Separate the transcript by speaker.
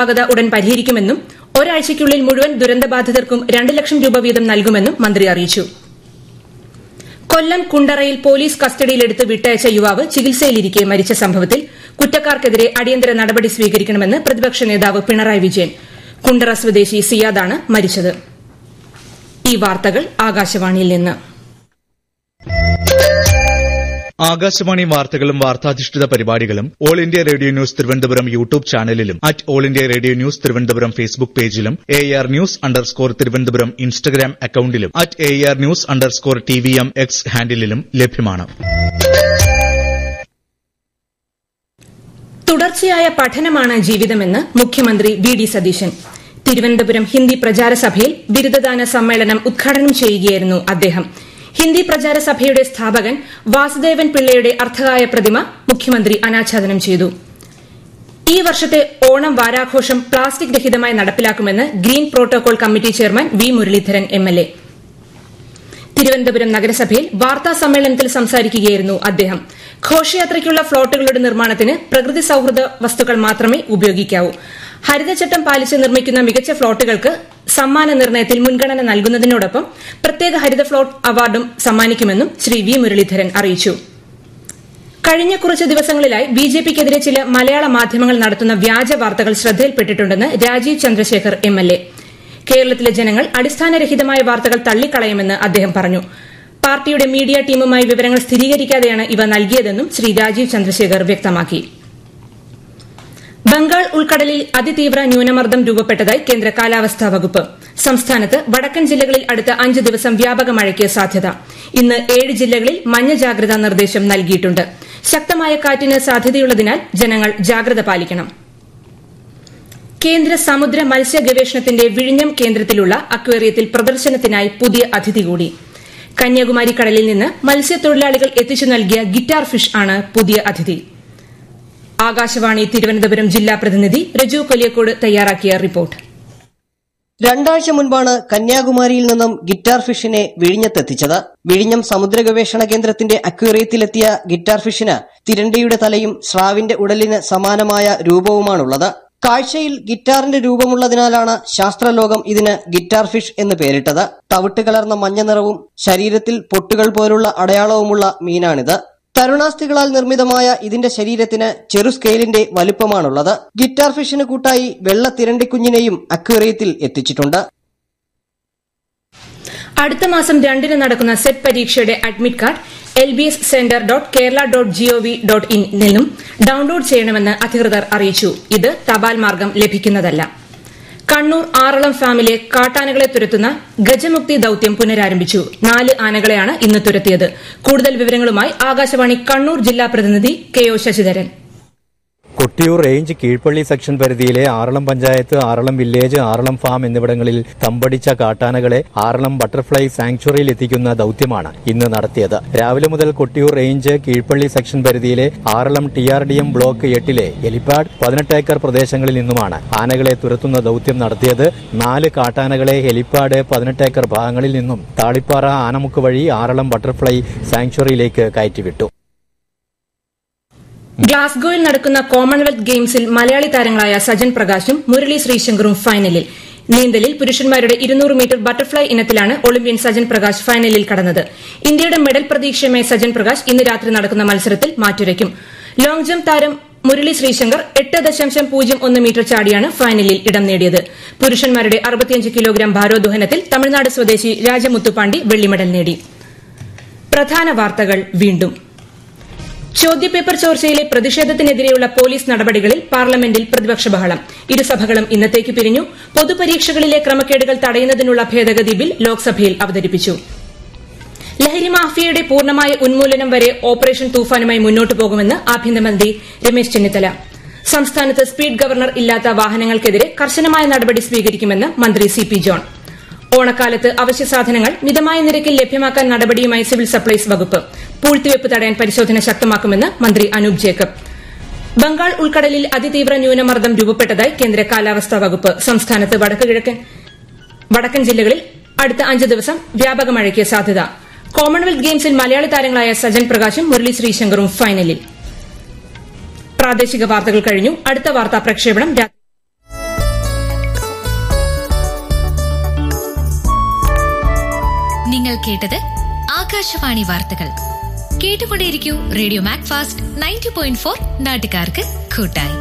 Speaker 1: ഉടൻ പരിഹരിക്കുമെന്നും ഒരാഴ്ചയ്ക്കുള്ളിൽ മുഴുവൻ ദുരന്തബാധിതർക്കും 2 ലക്ഷം രൂപ വീതം നൽകുമെന്നും മന്ത്രി അറിയിച്ചു. കൊല്ലം കുണ്ടറയിൽ പോലീസ് കസ്റ്റഡിയിലെടുത്ത് വിട്ടയച്ച യുവാവ് ചികിത്സയിലിരിക്കെ മരിച്ച സംഭവത്തിൽ കുറ്റക്കാർക്കെതിരെ അടിയന്തര നടപടി സ്വീകരിക്കണമെന്ന് പ്രതിപക്ഷ നേതാവ് പിണറായി വിജയൻ. കുണ്ടറ സ്വദേശി സിയാദാണ് മരിച്ചത്. ഈ വാർത്തകൾ ആകാശവാണിയിൽ നിന്ന്.
Speaker 2: ആകാശവാണി വാർത്തകളും വാർത്താധിഷ്ഠിത പരിപാടികളും all India radio news Thiruvananthapuram YouTube ചാനലിലും all India radio news Thiruvananthapuram Facebook പേജിലും AR News_ തിരുവനന്തപുരം ഇൻസ്റ്റഗ്രാം അക്കൌണ്ടിലും AR News_TVM X ഹാൻഡിലും ലഭ്യമാണ്.
Speaker 1: തുടർച്ചയായ പഠനമാണ് ജീവിതമെന്ന് മുഖ്യമന്ത്രി VD സതീശൻ. തിരുവനന്തപുരം ഹിന്ദി പ്രചാര സഭയിൽ ബിരുദദാന സമ്മേളനം ഉദ്ഘാടനം ചെയ്യുകയായിരുന്നു അദ്ദേഹം. ഹിന്ദി പ്രചാര സഭയുടെ സ്ഥാപകൻ വാസുദേവൻ പിള്ളയുടെ അർദ്ധകായ പ്രതിമ മുഖ്യമന്ത്രി അനാച്ഛാദനം ചെയ്തു. ഈ വർഷത്തെ Onam വാരാഘോഷം plastic രഹിതമായി നടപ്പിലാക്കുമെന്ന് green protocol committee chairman V Muraleedharan MLA. Thiruvananthapuram നഗരസഭയിൽ വാർത്താ സമ്മേളനത്തിൽ സംസാരിക്കുകയായിരുന്നു അദ്ദേഹം. ഘോഷയാത്രയ്ക്കുള്ള ഫ്ളോട്ടുകളുടെ നിർമ്മാണത്തിന് പ്രകൃതി സൌഹൃദ വസ്തുക്കൾ മാത്രമേ ഉപയോഗിക്കാവൂ. ഹരിതചട്ടം പാലിച്ച് നിർമ്മിക്കുന്ന മികച്ച ഫ്ളോട്ടുകൾക്ക് സമ്മാന നിർണയത്തിൽ മുൻഗണന നൽകുന്നതിനോടൊപ്പം പ്രത്യേക ഹരിത ഫ്ളോട്ട് അവാർഡും സമ്മാനിക്കുമെന്നും ശ്രീ V മുരളീധരൻ അറിയിച്ചു. കഴിഞ്ഞ കുറച്ച് ദിവസങ്ങളിലായി BJPക്കെതിരെ ചില മലയാള മാധ്യമങ്ങൾ നടത്തുന്ന വ്യാജ വാർത്തകൾ ശ്രദ്ധയിൽപ്പെട്ടിട്ടുണ്ടെന്ന് രാജീവ് ചന്ദ്രശേഖർ MLA. കേരളത്തിലെ ജനങ്ങൾ അടിസ്ഥാനരഹിതമായ വാർത്തകൾ തള്ളിക്കളയുമെന്ന് അദ്ദേഹം പറഞ്ഞു. പാർട്ടിയുടെ മീഡിയ ടീമുമായി വിവരങ്ങൾ സ്ഥിരീകരിക്കാതെയാണ് ഇവ നൽകിയതെന്നും ശ്രീ രാജീവ് ചന്ദ്രശേഖർ വ്യക്തമാക്കി. ബംഗാൾ ഉൾക്കടലിൽ അതിതീവ്ര ന്യൂനമർദ്ദം രൂപപ്പെട്ടതായി കേന്ദ്ര കാലാവസ്ഥാ വകുപ്പ്. സംസ്ഥാനത്ത് വടക്കൻ ജില്ലകളിൽ അടുത്ത 5 ദിവസം വ്യാപക മഴയ്ക്ക് സാധ്യത. ഇന്ന് 7 ജില്ലകളിൽ മഞ്ഞ ജാഗ്രതാ നിർദ്ദേശം നൽകിയിട്ടുണ്ട്. ശക്തമായ കാറ്റിന് സാധ്യതയുള്ളതിനാൽ ജനങ്ങൾ ജാഗ്രത പാലിക്കണം. കേന്ദ്ര സമുദ്ര മത്സ്യ ഗവേഷണത്തിന്റെ വിഴിഞ്ഞം കേന്ദ്രത്തിലുള്ള അക്വേറിയത്തിൽ പ്രദർശനത്തിനായി പുതിയ അതിഥി കൂടി. കന്യാകുമാരി കടലിൽ നിന്ന് മത്സ്യത്തൊഴിലാളികൾ എത്തിച്ചു നൽകിയ ഗിറ്റാർ ഫിഷ് ആണ് പുതിയ അതിഥി. ആകാശവാണി തിരുവനന്തപുരം ജില്ലാ പ്രതിനിധി രജു കൊലിയക്കോട് തയ്യാറാക്കിയ റിപ്പോർട്ട്.
Speaker 3: 2 ആഴ്ച മുൻപാണ് കന്യാകുമാരിയിൽ നിന്നും ഗിറ്റാർ ഫിഷിനെ വിഴിഞ്ഞത്തെത്തിച്ചത്. വിഴിഞ്ഞം സമുദ്ര ഗവേഷണ കേന്ദ്രത്തിന്റെ അക്വേറിയത്തിലെത്തിയ ഗിറ്റാർ ഫിഷിന് തിരണ്ടിയുടെ തലയും സ്രാവിന്റെ ഉടലിന് സമാനമായ രൂപവുമാണുള്ളത്. കാഴ്ചയിൽ ഗിറ്റാറിന്റെ രൂപമുള്ളതിനാലാണ് ശാസ്ത്രലോകം ഇതിന് ഗിറ്റാർ ഫിഷ് എന്ന് പേരിട്ടത്. തവിട്ട് കലർന്ന മഞ്ഞ നിറവും ശരീരത്തിൽ പൊട്ടുകൾ പോലുള്ള അടയാളവുമുള്ള മീനാണിത്. തരുണാസ്ഥികളാൽ നിർമ്മിതമായ ഇതിന്റെ ശരീരത്തിന് ചെറു സ്കെയിലിന്റെ വലുപ്പമാണുള്ളത്. ഗിറ്റാർ ഫിഷിന് കൂട്ടായി വെള്ള തിരണ്ടിക്കുഞ്ഞിനെയും അക്വേറിയത്തിൽ എത്തിച്ചിട്ടുണ്ട്.
Speaker 1: അടുത്ത മാസം 2-ന് നടക്കുന്ന സെറ്റ് പരീക്ഷയുടെ അഡ്മിറ്റ് കാർഡ് lbs.center.kerala.gov.in നിന്നും ഡൌൺലോഡ് ചെയ്യണമെന്ന് അധികൃതർ അറിയിച്ചു. ഇത് തപാൽ മാർഗം ലഭിക്കുന്നതല്ല. കണ്ണൂർ ആറളം ഫാമിലെ കാട്ടാനകളെ തുരത്തുന്ന ഗജമുക്തി ദൌത്യം പുനരാരംഭിച്ചു. 4 ആനകളെയാണ് ഇന്ന് തുരത്തിയത്. കൂടുതൽ വിവരങ്ങളുമായി ആകാശവാണി കണ്ണൂർ ജില്ലാ പ്രതിനിധി KO Sasidharan.
Speaker 4: Kottiyoor range Keezhpally section പരിധിയിലെ ആറളം പഞ്ചായത്ത്, ആറളം വില്ലേജ്, ആറളം ഫാം എന്നിവിടങ്ങളിൽ തമ്പടിച്ച കാട്ടാനകളെ ആറളം ബട്ടർഫ്ലൈ സാങ്ച്വറിയിൽ എത്തിക്കുന്ന ദൌത്യമാണ് ഇന്ന് നടത്തിയത്. രാവിലെ മുതൽ കൊട്ടിയൂർ റേഞ്ച് കീഴ്പള്ളി സെക്ഷൻ പരിധിയിലെ Aralam TRDM block 8-ലെ helipad 18 acre പ്രദേശങ്ങളിൽ നിന്നുമാണ് ആനകളെ തുരത്തുന്ന ദൌത്യം നടത്തിയത്. 4 കാട്ടാനകളെ ഹെലിപാഡ് 18 ഏക്കർ ഭാഗങ്ങളിൽ നിന്നും താളിപ്പാറ ആനമുക്ക് വഴി ആറളം ബട്ടർഫ്ലൈ സാങ്ച്വറിയിലേക്ക് കയറ്റിവിട്ടു.
Speaker 1: ഗ്ലാസ്ഗോയിൽ നടക്കുന്ന കോമൺവെൽത്ത് ഗെയിംസിൽ മലയാളി താരങ്ങളായ സജൻ പ്രകാശും മുരളി ശ്രീശങ്കറും ഫൈനലിൽ. നീന്തലിൽ പുരുഷന്മാരുടെ 200 metre butterfly ഇനത്തിലാണ് Olympian Sajan Prakash ഫൈനലിൽ കടന്നത്. ഇന്ത്യയുടെ മെഡൽ പ്രതീക്ഷയുമായി സജൻ പ്രകാശ് ഇന്ന് രാത്രി നടക്കുന്ന മത്സരത്തിൽ മാറ്റുരയ്ക്കും. ലോങ് ജംപ് താരം മുരളി ശ്രീശങ്കർ 8.01 മീറ്റർ ചാടിയാണ് ഫൈനലിൽ ഇടം നേടിയത്. പുരുഷന്മാരുടെ 65 കിലോഗ്രാം ഭാരോദ്വഹനത്തിൽ തമിഴ്നാട് സ്വദേശി രാജമുത്തുപാണ്ഡി വെള്ളി മെഡൽ നേടി. പ്രധാന വാർത്തകൾ വീണ്ടും. ചോദ്യപേപ്പർ ചോർച്ചയിലെ പ്രതിഷേധത്തിനെതിരെയുള്ള പോലീസ് നടപടികളിൽ പാർലമെന്റിൽ പ്രതിപക്ഷ ബഹളം. ഇരുസഭകളും ഇന്നത്തേക്ക് പിരിഞ്ഞു. പൊതുപരീക്ഷകളിലെ ക്രമക്കേടുകൾ തടയുന്നതിനുള്ള ഭേദഗതി ബിൽ ലോക്സഭയിൽ അവതരിപ്പിച്ചു. ലഹരി മാഫിയയുടെ പൂർണ്ണമായ ഉന്മൂലനം വരെ ഓപ്പറേഷൻ തൂഫാനുമായി മുന്നോട്ടു പോകുമെന്ന് ആഭ്യന്തരമന്ത്രി രമേശ് ചെന്നിത്തല. സംസ്ഥാനത്ത് സ്പീഡ് ഗവർണർ ഇല്ലാത്ത വാഹനങ്ങൾക്കെതിരെ കർശനമായ നടപടി സ്വീകരിക്കുമെന്ന് മന്ത്രി CP ജോൺ. ഓണക്കാലത്ത് അവശ്യ സാധനങ്ങൾ മിതമായ നിരക്കിൽ ലഭ്യമാക്കാൻ നടപടിയുമായി സിവിൽ സപ്ലൈസ് വകുപ്പ്. പൂഴ്ത്തിവെപ്പ് തടയാൻ പരിശോധന ശക്തമാക്കുമെന്ന് മന്ത്രി അനൂപ് ജേക്കബ്. ബംഗാൾ ഉൾക്കടലിൽ അതിതീവ്ര ന്യൂനമർദ്ദം രൂപപ്പെട്ടതായി കേന്ദ്ര കാലാവസ്ഥാ വകുപ്പ്. സംസ്ഥാനത്ത് വടക്കൻ ജില്ലകളിൽ അടുത്ത 5 ദിവസം വ്യാപക മഴയ്ക്ക് സാധ്യത. കോമൺവെൽത്ത് ഗെയിംസിൽ മലയാളി താരങ്ങളായ സജൻ പ്രകാശും മുരളി ശ്രീശങ്കറും ഫൈനലിൽ. പ്രാദേശിക വാർത്തകൾ കഴിഞ്ഞു. അടുത്ത വാർത്താ പ്രക്ഷേപണം
Speaker 5: നിങ്ങൾ കേട്ടത് ആകാശവാണി വാർത്തകൾ. കേട്ടുകൊണ്ടേയിരിക്കൂ റേഡിയോ മാക്ഫാസ്റ്റ് 90.4, നാട്ടുകാർക്ക് കൂട്ടായി.